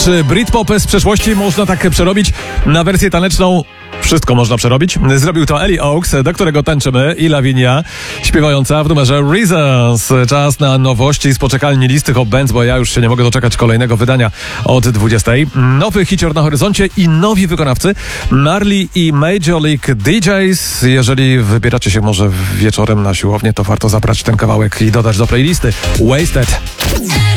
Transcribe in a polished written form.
Czy Britpop z przeszłości można tak przerobić na wersję taneczną? Wszystko można przerobić. Zrobił to Ellie Oaks, do którego tańczymy, i Lavinia, śpiewająca w numerze Reasons. Czas na nowości z poczekalni listy Hot Bands, bo ja już się nie mogę doczekać kolejnego wydania od 20. Nowy hicior na horyzoncie i nowi wykonawcy, Marley i Major League DJs. Jeżeli wybieracie się może wieczorem na siłownię, to warto zabrać ten kawałek i dodać do playlisty. Wasted.